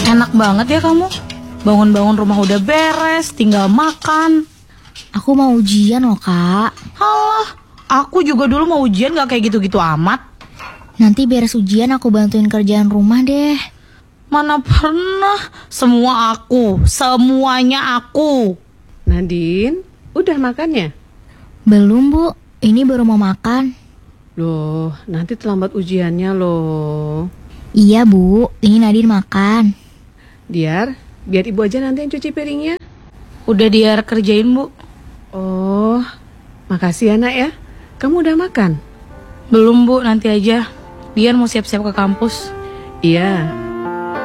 Enak banget ya kamu. Bangun-bangun rumah udah beres, tinggal makan. Aku mau ujian loh, Kak. Halah, aku juga dulu mau ujian gak kayak gitu-gitu amat. Nanti beres ujian aku bantuin kerjaan rumah deh. Mana pernah, semuanya aku. Nadine, udah makannya? Belum, Bu. Ini baru mau makan. Loh, nanti terlambat ujiannya loh. Iya, Bu. Ini Nadine makan. Biar ibu aja nanti yang cuci piringnya. Udah Diar kerjain, Bu. Oh, makasih ya nak ya. Kamu udah makan? Belum, Bu, nanti aja. Diar mau siap-siap ke kampus. Iya,